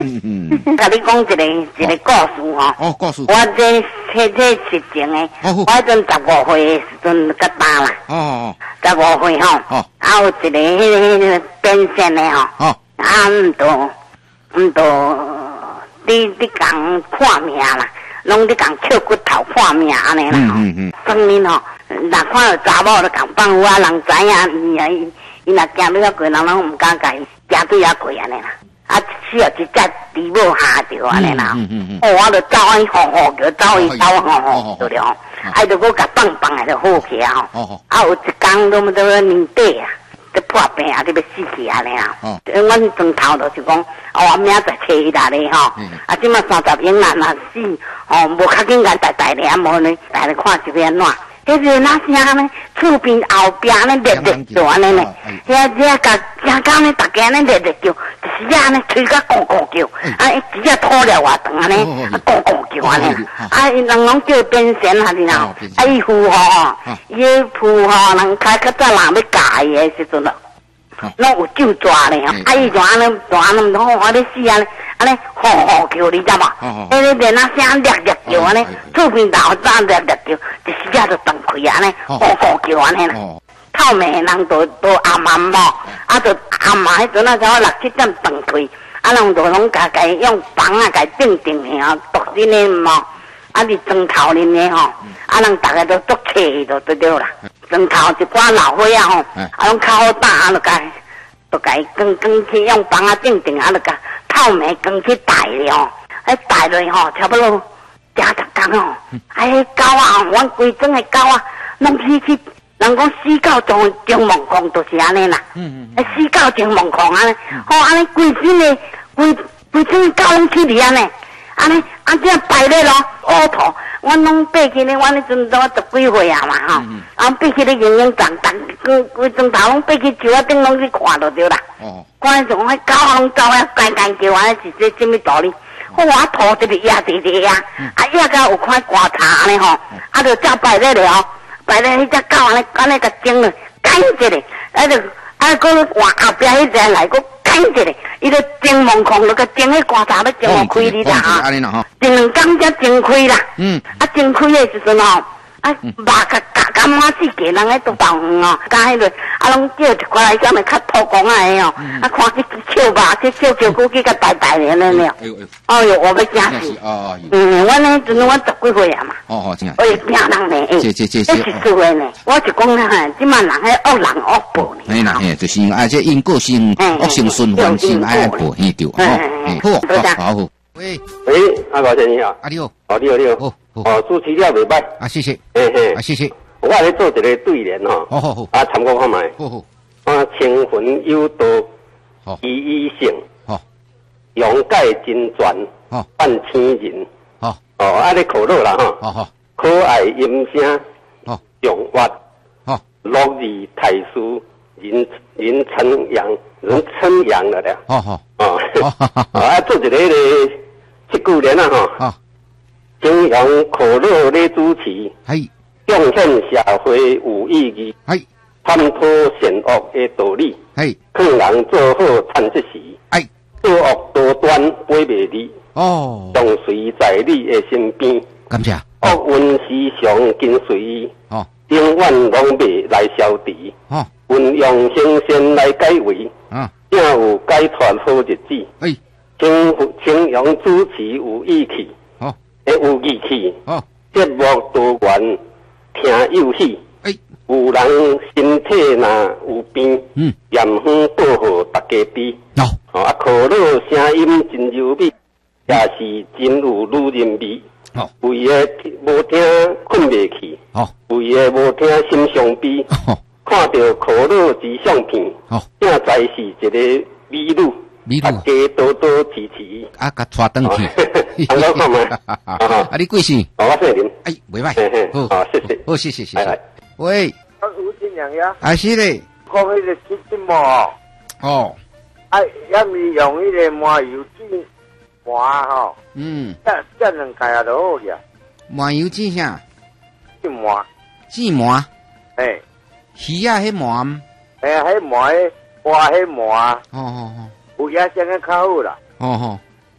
甲你讲一个故事吼。 哦，故事。 我这实情的，我迄阵15岁的时阵较大啦。 哦 15岁吼。 哦。 啊，有一个迄个变线的吼。 哦。 啊，毋你讲判命啦，拢你讲扣骨头判命安尼啦吼。生命吼，若看到查某就讲放有啊，人知影伊若行对遐过，人拢毋敢甲伊行对遐过安尼啦。啊，需要一只猪母下着安尼啦。我就走伊吼叫，走伊走吼对了吼。啊，就我甲放的就好起啊吼。啊，有一工都年底啊。在破病啊！你要死去安尼啊！阮庄头就是讲，我明仔载找伊来咧吼。啊，即马30英啦，若死吼，无较紧甲大咧，无呢，大咧看是要安怎？迄是哪声呢？厝边后壁呢，热着安尼呢。遐甲声讲呢，大家呢热叫，就是安尼吹甲咕咕叫，啊，只只拖了偌长安尼，咕咕叫安尼。啊，人拢叫变仙啊，你知啊，伊符吼，伊符吼，人较早人要教伊的时阵咯，拢有酒抓咧，啊，伊就安尼好，我咧死安尼吼叫，你知无？迄个那声热叫安尼，厝边头早热叫，一时仔就断开安尼，吼叫安尼啦。透明的人都暗无，啊，就暗迄阵啊，差不多6、7点断开，啊，人就拢家用房啊，家定的吼，独身的无，啊，你庄头恁的吼，啊，人大家都足切就对了啦。庄头一寡老伙仔吼，啊，拢较好打，啊，就家光去用房啊定，啊，就家透明光去带了，迄带落吼，差不多10工吼，啊，迄狗啊，阮规庄的狗啊，拢去。人讲死狗从情梦狂就是安尼啦，死狗情梦狂安尼，好安尼规身的规身的狗拢起嚟安尼，安尼这样摆咧咯，乌土，阮拢爬起咧，阮迄阵都10几岁啊嘛吼，啊爬起咧营营长，规钟头拢爬去树仔顶拢去看就对啦，看种迄狗拢走遐干叫安尼是这什么道理？我土直直压直直压，啊压到有看刮擦安尼吼，啊就照摆咧了。摆咧迄只狗安尼甲整了，干一个，搁换后壁迄只来，搁干一个，伊就整梦空，就甲整迄棺材要整互开你啦哈，整2工才整开啦，啊整开的时阵吼，啊肉甲满死个人喺都放哦，甲迄个啊拢叫一寡来啥物较土公啊的哦，啊看去笑肉去笑去甲大的了了，哎呦我要惊死，我那阵我10几岁啊嘛， 真啊， 我会惊人呢，这是实话呢，我就讲哈，即满人迄恶人恶报呢， 嘿啦嘿，就是啊，这因果性恶性循环性爱报嘿对，好。喂， 阿老先你好， 你好， 你好，主持了袂歹， 啊谢谢，谢谢， 我来做一个对联吼， 好， 啊参考看卖，啊清魂有道，一性，勇盖真传，万千人，啊你口乐啦哈，可爱音声，用挖，落日太师，人称扬了了，啊做一个这句联啊哈，经由可乐来主持，贡献社会有意义，探讨善恶的道理，劝人做好趁这时，做恶多端背袂离，相随在你的身边， 感谢， 恶运时常跟随伊，永远拢袂来消除，运用行善来解围，正有解脱好日子，清扬主持有义气，会有义气，节目多元听有喜，有人身体若有病，严防保护大家知，啊可乐声音真柔美，也是真有女人味，为个无听困袂去，为个无听心伤悲，看到可乐之相片，正在是一个美女，大家多多支持， 啊，甲带转去， 好看嘛， 啊，你贵姓？ 我姓林， 袂歹，好，谢谢，好，谢谢，喂， 吴金良呀， 是嘞， 讲迄个七点毛，也咪用迄个麻油煎麻吼，这两家也就好呀， 麻油煎啥？ 煎麻， 鱼啊，迄麻， 迄麻，花迄麻，有野生的较好啦，